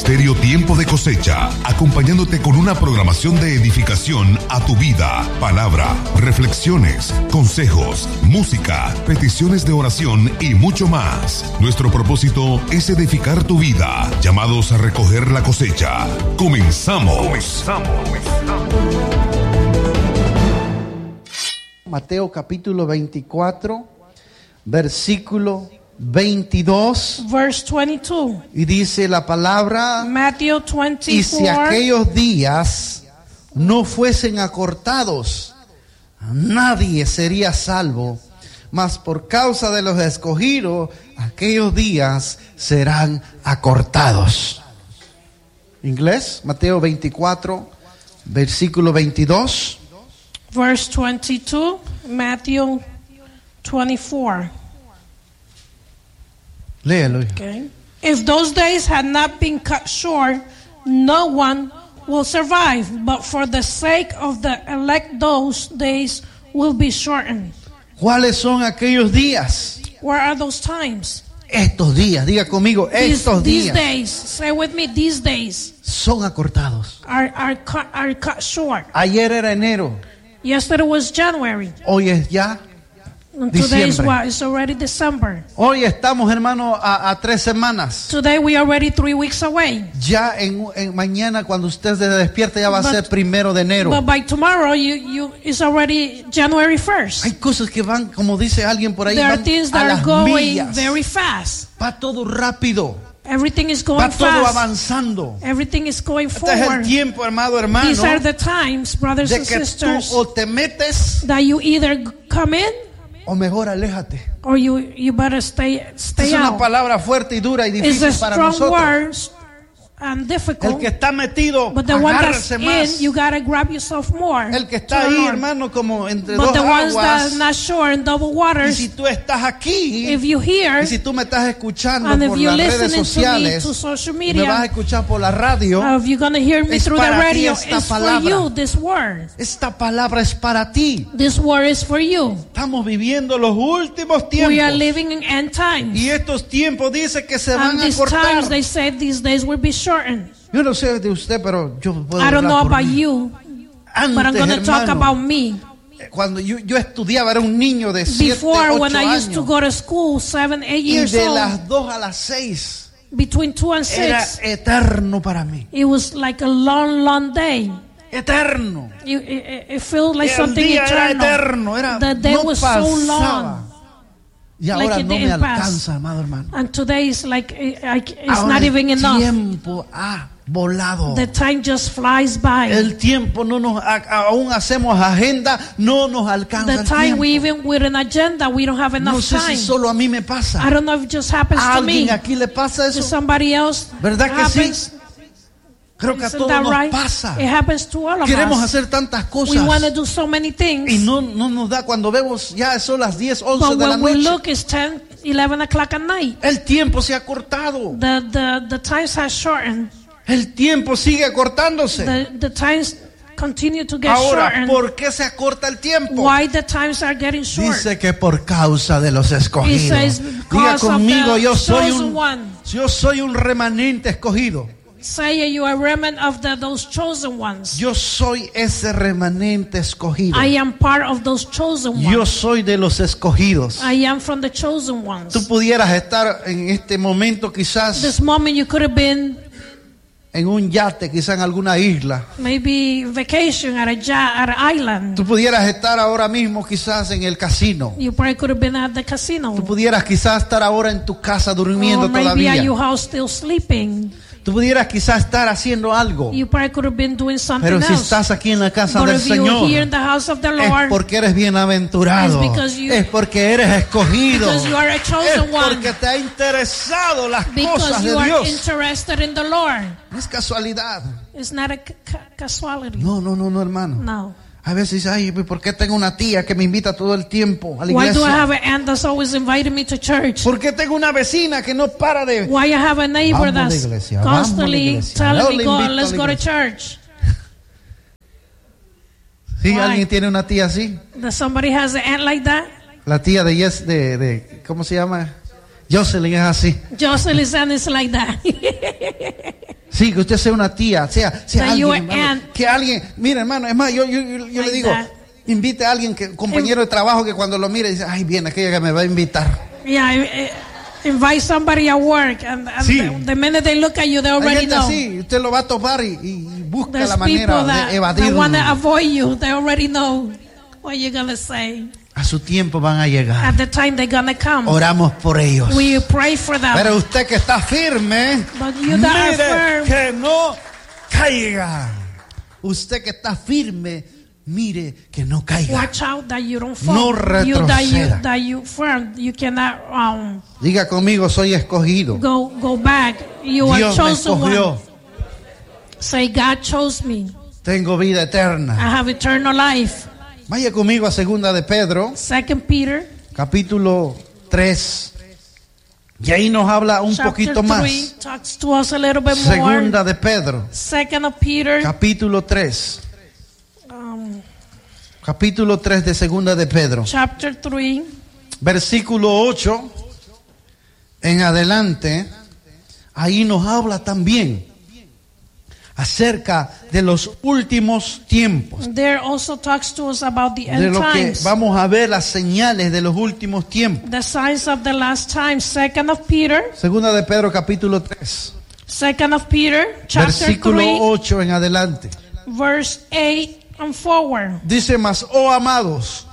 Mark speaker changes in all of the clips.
Speaker 1: Ministerio Tiempo de Cosecha, acompañándote con una programación de edificación a tu vida, palabra, reflexiones, consejos, música, peticiones de oración y mucho más. Nuestro propósito es edificar tu vida, llamados a recoger la cosecha. Comenzamos.
Speaker 2: Mateo capítulo 24, versículo 22.
Speaker 3: Verse 22.
Speaker 2: Y dice la palabra:
Speaker 3: Matthew 24.
Speaker 2: y si aquellos días no fuesen acortados, nadie sería salvo, mas por causa de los escogidos, aquellos días serán acortados. Inglés, Mateo 24, versículo 22.
Speaker 3: Verse 22, Matthew 24.
Speaker 2: Léelo.
Speaker 3: Okay. If those days had not been cut short, no one will survive, but for the sake of the elect, those days will be shortened.
Speaker 2: ¿Cuáles son aquellos días?
Speaker 3: Where are those times?
Speaker 2: Estos días, diga conmigo, estos
Speaker 3: These
Speaker 2: días
Speaker 3: days, say with me, these days
Speaker 2: son acortados.
Speaker 3: are cut short.
Speaker 2: Ayer era enero,
Speaker 3: Yesterday was January.
Speaker 2: hoy es ya
Speaker 3: And today is
Speaker 2: diciembre.
Speaker 3: what? It's already December.
Speaker 2: Hoy estamos, hermano, a 3 semanas.
Speaker 3: Today we are already 3 weeks away.
Speaker 2: Ya en mañana cuando usted se despierte ya va a ser 1 de enero.
Speaker 3: But by tomorrow, it's already January 1st.
Speaker 2: Hay cosas que van, como dice alguien por ahí,
Speaker 3: There are
Speaker 2: van
Speaker 3: things
Speaker 2: a
Speaker 3: that are
Speaker 2: las
Speaker 3: going
Speaker 2: millas.
Speaker 3: very fast.
Speaker 2: Va todo rápido,
Speaker 3: Everything is going
Speaker 2: va todo
Speaker 3: fast.
Speaker 2: avanzando.
Speaker 3: Everything is going
Speaker 2: Este es el
Speaker 3: forward.
Speaker 2: tiempo, hermano,
Speaker 3: These are the times, brothers
Speaker 2: de
Speaker 3: and
Speaker 2: que tú
Speaker 3: sisters,
Speaker 2: o te metes
Speaker 3: that you either come in
Speaker 2: o mejor aléjate.
Speaker 3: or you better stay
Speaker 2: Es una
Speaker 3: out.
Speaker 2: palabra fuerte y dura y
Speaker 3: It's a
Speaker 2: difícil para
Speaker 3: strong
Speaker 2: nosotros.
Speaker 3: word and
Speaker 2: El
Speaker 3: difficult.
Speaker 2: que está metido,
Speaker 3: But the one that's
Speaker 2: agárrese más.
Speaker 3: in, you gotta grab yourself more.
Speaker 2: El que
Speaker 3: to
Speaker 2: está
Speaker 3: the
Speaker 2: ahí,
Speaker 3: Lord.
Speaker 2: hermano, como entre
Speaker 3: But
Speaker 2: dos
Speaker 3: the ones that's
Speaker 2: aguas.
Speaker 3: not sure in double
Speaker 2: Y
Speaker 3: waters,
Speaker 2: si tú estás aquí,
Speaker 3: if you hear,
Speaker 2: y si tú me estás escuchando
Speaker 3: and if
Speaker 2: por
Speaker 3: you're
Speaker 2: las redes
Speaker 3: listening to me
Speaker 2: sociales,
Speaker 3: to social
Speaker 2: y me vas a
Speaker 3: media,
Speaker 2: escuchar por la radio,
Speaker 3: if you're gonna hear me
Speaker 2: es
Speaker 3: through the
Speaker 2: para ti
Speaker 3: radio,
Speaker 2: esta
Speaker 3: it's for
Speaker 2: palabra.
Speaker 3: you, this word.
Speaker 2: esta palabra es para ti.
Speaker 3: This word is for you.
Speaker 2: Estamos viviendo los últimos
Speaker 3: We are
Speaker 2: tiempos.
Speaker 3: living in end times.
Speaker 2: Y estos tiempos dice que se van
Speaker 3: And
Speaker 2: a
Speaker 3: these
Speaker 2: cortar.
Speaker 3: times, they said these days will be shortened.
Speaker 2: Yo no sé de usted, pero yo puedo
Speaker 3: I don't
Speaker 2: hablar
Speaker 3: know
Speaker 2: por
Speaker 3: about
Speaker 2: mí.
Speaker 3: you,
Speaker 2: Antes,
Speaker 3: but I'm going to talk
Speaker 2: hermano,
Speaker 3: about me.
Speaker 2: cuando yo estudiaba, era un niño de 7,
Speaker 3: Before,
Speaker 2: 8
Speaker 3: when I used to
Speaker 2: años.
Speaker 3: go to school, 7, 8
Speaker 2: Y
Speaker 3: years
Speaker 2: de
Speaker 3: old,
Speaker 2: las 2 a las 6
Speaker 3: between 2 and
Speaker 2: era
Speaker 3: 6,
Speaker 2: eterno para mí.
Speaker 3: it was like a long, long day.
Speaker 2: Eterno.
Speaker 3: It felt like
Speaker 2: El
Speaker 3: something
Speaker 2: día era
Speaker 3: eternal.
Speaker 2: eterno. Era,
Speaker 3: The day
Speaker 2: no
Speaker 3: was so
Speaker 2: pasaba.
Speaker 3: long.
Speaker 2: Y
Speaker 3: Like
Speaker 2: ahora
Speaker 3: it
Speaker 2: no me
Speaker 3: didn't pass.
Speaker 2: alcanza, amado hermano.
Speaker 3: And today is like, it's
Speaker 2: Ahora
Speaker 3: not even
Speaker 2: el
Speaker 3: enough.
Speaker 2: tiempo ha volado.
Speaker 3: The time just flies by.
Speaker 2: El tiempo no nos, aún hacemos agenda, no nos alcanza
Speaker 3: The
Speaker 2: el
Speaker 3: time
Speaker 2: tiempo.
Speaker 3: we even with an agenda, we don't have
Speaker 2: No
Speaker 3: enough
Speaker 2: sé
Speaker 3: time.
Speaker 2: si solo a mí me pasa.
Speaker 3: I don't know if it just happens
Speaker 2: ¿A
Speaker 3: to me.
Speaker 2: alguien aquí le pasa
Speaker 3: To
Speaker 2: eso?
Speaker 3: somebody else
Speaker 2: ¿Verdad que sí?
Speaker 3: happens.
Speaker 2: Creo que a
Speaker 3: Isn't
Speaker 2: todos
Speaker 3: that
Speaker 2: nos
Speaker 3: right?
Speaker 2: pasa.
Speaker 3: It happens to all of
Speaker 2: Queremos
Speaker 3: us.
Speaker 2: hacer tantas
Speaker 3: We want to
Speaker 2: cosas
Speaker 3: do so many things.
Speaker 2: y no nos da cuando vemos ya son las 10, 11
Speaker 3: But
Speaker 2: de la
Speaker 3: when we
Speaker 2: noche.
Speaker 3: look, it's 10, 11 o'clock at night.
Speaker 2: El tiempo se ha cortado.
Speaker 3: The times have shortened.
Speaker 2: El tiempo sigue acortándose.
Speaker 3: The times continue to get
Speaker 2: Ahora,
Speaker 3: shortened.
Speaker 2: ¿por qué se acorta el tiempo?
Speaker 3: Why the times are getting short?
Speaker 2: Dice que por causa de los
Speaker 3: It
Speaker 2: escogidos.
Speaker 3: says
Speaker 2: Diga
Speaker 3: because of
Speaker 2: conmigo,
Speaker 3: the
Speaker 2: yo
Speaker 3: chosen one.
Speaker 2: soy un remanente escogido.
Speaker 3: Say you are remnant of those chosen ones.
Speaker 2: Yo soy ese remanente escogido.
Speaker 3: I am part of those chosen ones.
Speaker 2: Yo soy de los escogidos.
Speaker 3: I am from the chosen ones.
Speaker 2: Tú pudieras estar en este momento quizás
Speaker 3: This moment you could have been
Speaker 2: en un yate, quizás en alguna isla.
Speaker 3: maybe vacation at an island.
Speaker 2: Tú pudieras estar ahora mismo quizás en el casino.
Speaker 3: You probably could have been at the casino.
Speaker 2: Tú pudieras quizás estar ahora en tu casa durmiendo
Speaker 3: Or maybe
Speaker 2: todavía.
Speaker 3: at your house still sleeping.
Speaker 2: Tú pudieras quizás estar haciendo algo.
Speaker 3: You probably could have been doing something
Speaker 2: Pero si
Speaker 3: else.
Speaker 2: estás aquí en la casa
Speaker 3: But
Speaker 2: del
Speaker 3: if you're
Speaker 2: Señor,
Speaker 3: here in the house of the
Speaker 2: es
Speaker 3: Lord,
Speaker 2: porque eres bienaventurado.
Speaker 3: It's because you-
Speaker 2: Es porque eres escogido.
Speaker 3: because you are a chosen
Speaker 2: Es
Speaker 3: one.
Speaker 2: porque te ha interesado las cosas
Speaker 3: because
Speaker 2: de
Speaker 3: you are
Speaker 2: Dios.
Speaker 3: interested in the Lord.
Speaker 2: No es casualidad.
Speaker 3: It's not a casualty.
Speaker 2: No, hermano.
Speaker 3: No.
Speaker 2: A veces dices, ay, ¿por qué tengo una tía que me invita todo el tiempo a la
Speaker 3: Why do I
Speaker 2: iglesia?
Speaker 3: have an aunt that's always inviting me to church?
Speaker 2: ¿Por qué tengo una vecina que no para de...
Speaker 3: Why I have a neighbor
Speaker 2: Vamos a la
Speaker 3: that's
Speaker 2: iglesia, vamos a la
Speaker 3: constantly
Speaker 2: iglesia.
Speaker 3: telling
Speaker 2: Yo
Speaker 3: me,
Speaker 2: le
Speaker 3: go,
Speaker 2: invito a
Speaker 3: let's
Speaker 2: la
Speaker 3: go to
Speaker 2: iglesia.
Speaker 3: church?
Speaker 2: ¿Sí?
Speaker 3: Why?
Speaker 2: ¿Alguien tiene una tía así?
Speaker 3: That somebody has an aunt like that?
Speaker 2: La tía de ¿cómo se llama? Jocelyn es así.
Speaker 3: Jocelyn's aunt is like that.
Speaker 2: Sí, que usted sea una tía, sea
Speaker 3: That you
Speaker 2: alguien,
Speaker 3: are
Speaker 2: hermano,
Speaker 3: aunt.
Speaker 2: que alguien, mire hermano, es más, yo
Speaker 3: Like
Speaker 2: le digo,
Speaker 3: that.
Speaker 2: invite a alguien, compañero de trabajo, que cuando lo mire dice, ay, viene aquella que me va a invitar.
Speaker 3: Yeah, invite somebody at work, and
Speaker 2: Sí.
Speaker 3: the minute they look at you, they
Speaker 2: Hay
Speaker 3: already
Speaker 2: gente
Speaker 3: know.
Speaker 2: así, usted lo va a topar y busca
Speaker 3: There's
Speaker 2: la
Speaker 3: people
Speaker 2: manera
Speaker 3: that,
Speaker 2: de evadirlo.
Speaker 3: want to avoid you. They already know what you're gonna say.
Speaker 2: A su tiempo van a llegar.
Speaker 3: At the time they're gonna come,
Speaker 2: Oramos por ellos.
Speaker 3: we pray for them.
Speaker 2: Pero usted que está firme,
Speaker 3: But you that are
Speaker 2: mire
Speaker 3: firm,
Speaker 2: que no caiga. Usted que está firme, mire que no caiga.
Speaker 3: watch out that you don't fall.
Speaker 2: No
Speaker 3: You
Speaker 2: retroceda.
Speaker 3: that you firm. You cannot
Speaker 2: Diga conmigo, soy escogido.
Speaker 3: go back. You are
Speaker 2: Dios me
Speaker 3: chosen
Speaker 2: escogió.
Speaker 3: one. Say, God chose me.
Speaker 2: Tengo vida
Speaker 3: I
Speaker 2: eterna.
Speaker 3: have eternal life.
Speaker 2: Vaya conmigo a segunda de Pedro,
Speaker 3: 2 Peter
Speaker 2: capítulo 3. Y ahí nos habla un
Speaker 3: chapter
Speaker 2: poquito
Speaker 3: 3
Speaker 2: más.
Speaker 3: talks to us a little bit more.
Speaker 2: Segunda de Pedro,
Speaker 3: 2 of Peter,
Speaker 2: capítulo 3. Capítulo 3 de segunda de Pedro.
Speaker 3: chapter 3,
Speaker 2: Versículo 8 en adelante. Ahí nos habla también acerca de los últimos tiempos.
Speaker 3: there also talks to us about the
Speaker 2: De
Speaker 3: end
Speaker 2: lo que
Speaker 3: times.
Speaker 2: vamos a ver, las señales de los últimos tiempos.
Speaker 3: The signs of the last times. 2 of Peter,
Speaker 2: Segunda de Pedro, capítulo 3.
Speaker 3: 2 of Peter, chapter
Speaker 2: Versículo
Speaker 3: 3,
Speaker 2: 8 en adelante.
Speaker 3: verse 8 and forward.
Speaker 2: Dice más, oh amados,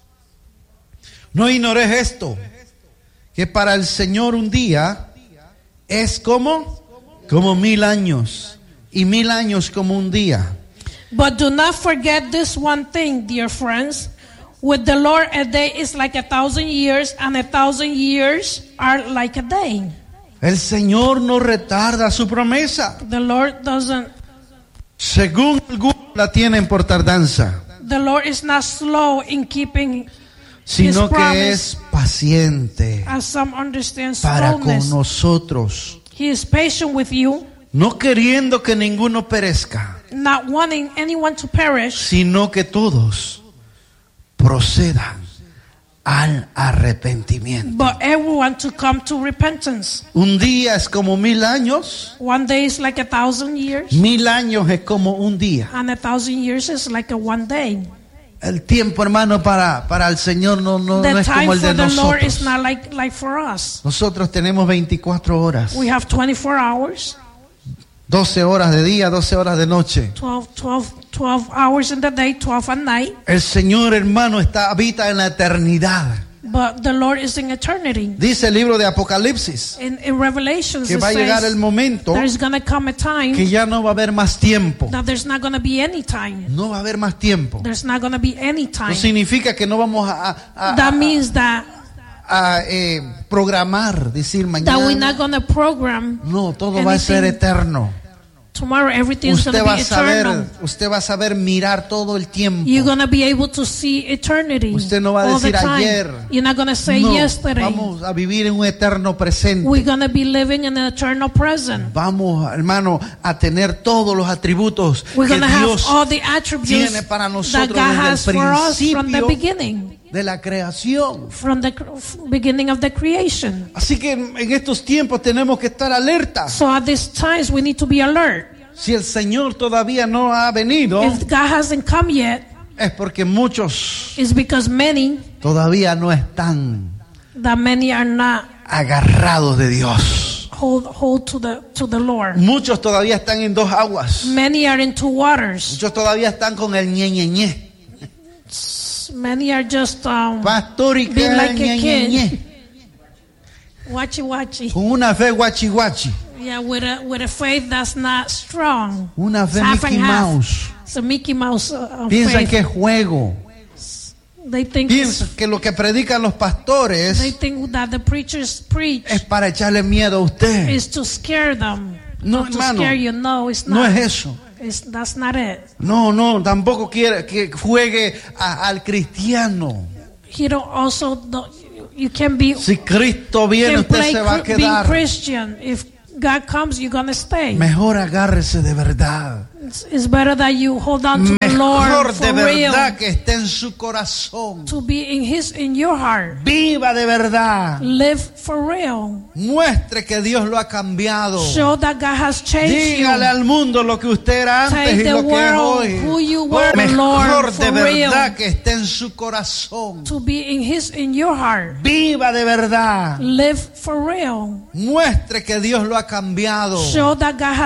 Speaker 2: no ignoréis esto, que para el Señor un día es como 1000 años, y 1000 años como un día.
Speaker 3: But do not forget this one thing, dear friends. With the Lord, a day is like 1,000 years, and 1,000 years are like a day.
Speaker 2: El Señor no retarda su promesa,
Speaker 3: The Lord doesn't.
Speaker 2: según algunos la tienen por tardanza,
Speaker 3: The Lord is not slow in keeping
Speaker 2: sino
Speaker 3: His
Speaker 2: que
Speaker 3: promise.
Speaker 2: es paciente
Speaker 3: As some understand
Speaker 2: para con
Speaker 3: slowness.
Speaker 2: nosotros,
Speaker 3: He is patient with you,
Speaker 2: no queriendo que ninguno perezca,
Speaker 3: not wanting anyone to perish,
Speaker 2: sino que todos procedan al arrepentimiento.
Speaker 3: but everyone to come to repentance.
Speaker 2: Un día es como 1000 años,
Speaker 3: One day is like 1,000 years,
Speaker 2: 1000 años es como un día.
Speaker 3: and 1,000 years is like a one day.
Speaker 2: El tiempo, hermano, para el Señor no
Speaker 3: The
Speaker 2: es como
Speaker 3: time
Speaker 2: el de
Speaker 3: for the Lord is
Speaker 2: nosotros.
Speaker 3: not like for us.
Speaker 2: Nosotros tenemos 24 horas,
Speaker 3: We have 24 hours,
Speaker 2: 12 horas de día, 12 horas de noche.
Speaker 3: 12 hours in the day, 12 at night.
Speaker 2: El Señor, hermano, habita en la eternidad.
Speaker 3: But the Lord is in eternity.
Speaker 2: Dice el libro de Apocalipsis
Speaker 3: In Revelations,
Speaker 2: que
Speaker 3: it
Speaker 2: va a llegar el
Speaker 3: says
Speaker 2: momento
Speaker 3: there's going to come a
Speaker 2: que
Speaker 3: time
Speaker 2: ya no va a haber más tiempo.
Speaker 3: that there's not going to be any time.
Speaker 2: No va a haber más tiempo.
Speaker 3: There's not going to be any
Speaker 2: No
Speaker 3: time.
Speaker 2: significa que no vamos
Speaker 3: That means that
Speaker 2: programar, decir
Speaker 3: we're
Speaker 2: mañana.
Speaker 3: not going to program.
Speaker 2: No, todo va a ser
Speaker 3: anything.
Speaker 2: eterno.
Speaker 3: Tomorrow everything's going
Speaker 2: Usted
Speaker 3: to
Speaker 2: va
Speaker 3: be
Speaker 2: a saber,
Speaker 3: eternal.
Speaker 2: usted va a saber mirar todo el tiempo.
Speaker 3: You're going to be able to see eternity
Speaker 2: Usted no va a
Speaker 3: all the
Speaker 2: decir
Speaker 3: time.
Speaker 2: ayer.
Speaker 3: You're not going to say
Speaker 2: No,
Speaker 3: yesterday.
Speaker 2: vamos a vivir en un eterno presente.
Speaker 3: We're going to be living in an eternal present.
Speaker 2: Vamos, hermano, a tener todos los atributos
Speaker 3: We're
Speaker 2: que
Speaker 3: going to have
Speaker 2: Dios
Speaker 3: all the attributes
Speaker 2: tiene para
Speaker 3: that
Speaker 2: nosotros
Speaker 3: God has
Speaker 2: desde el
Speaker 3: for us from the
Speaker 2: principio
Speaker 3: beginning,
Speaker 2: de la creación.
Speaker 3: from the beginning of the creation.
Speaker 2: Así que en estos tiempos tenemos que estar alertas.
Speaker 3: So at these times we need to be alert.
Speaker 2: Si el Señor todavía no ha venido,
Speaker 3: If God hasn't come yet,
Speaker 2: es porque muchos
Speaker 3: it's because many
Speaker 2: todavía no están
Speaker 3: are not
Speaker 2: agarrados de Dios.
Speaker 3: hold to the Lord.
Speaker 2: Muchos todavía están en dos aguas.
Speaker 3: Many are in two waters.
Speaker 2: Muchos todavía están con el ñe.
Speaker 3: Many are just
Speaker 2: Pastor, y que
Speaker 3: being like a
Speaker 2: ñe.
Speaker 3: kid. Watchy.
Speaker 2: Con una fe guachi.
Speaker 3: Yeah, with a faith that's not strong.
Speaker 2: Una fe
Speaker 3: It's half
Speaker 2: Mickey
Speaker 3: and half.
Speaker 2: Mouse.
Speaker 3: It's a Mickey Mouse
Speaker 2: Piensan
Speaker 3: faith.
Speaker 2: que es juego.
Speaker 3: They think
Speaker 2: Piensan que lo que predican los
Speaker 3: they
Speaker 2: pastores
Speaker 3: think that the preachers preach
Speaker 2: es para echarle miedo a usted.
Speaker 3: is to scare them.
Speaker 2: No,
Speaker 3: Not to
Speaker 2: hermano.
Speaker 3: scare you. No, it's
Speaker 2: No
Speaker 3: not.
Speaker 2: es eso.
Speaker 3: That's not it.
Speaker 2: No, tampoco quiere que juegue al cristiano.
Speaker 3: You don't also you can be
Speaker 2: Si Cristo viene,
Speaker 3: can
Speaker 2: usted
Speaker 3: play
Speaker 2: se va a
Speaker 3: being
Speaker 2: quedar.
Speaker 3: Christian. If God comes, you're gonna stay.
Speaker 2: Mejor agárrese de verdad.
Speaker 3: It's better that you hold on to the Lord
Speaker 2: de
Speaker 3: for
Speaker 2: verdad
Speaker 3: real.
Speaker 2: que esté en su corazón.
Speaker 3: To be in your heart.
Speaker 2: Viva de verdad.
Speaker 3: Live for real.
Speaker 2: Muestre que Dios lo ha cambiado.
Speaker 3: Show that God has changed
Speaker 2: Dígale
Speaker 3: you.
Speaker 2: al mundo lo que usted era antes
Speaker 3: Take
Speaker 2: y
Speaker 3: the
Speaker 2: lo que es
Speaker 3: world
Speaker 2: hoy.
Speaker 3: who you were,
Speaker 2: Mejor
Speaker 3: Lord,
Speaker 2: de
Speaker 3: for
Speaker 2: verdad
Speaker 3: real.
Speaker 2: que esté en su corazón.
Speaker 3: To be in your heart.
Speaker 2: Viva de verdad.
Speaker 3: Live for real.
Speaker 2: Muestre que Dios lo ha cambiado.
Speaker 3: Show that God has